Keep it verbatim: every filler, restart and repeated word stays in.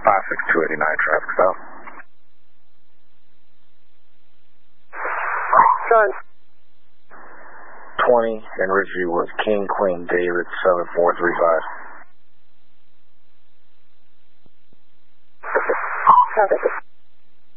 five six two eighty-nine, traffic stop. John. twenty, and Ridgeview was King, Queen, David, seven four three five.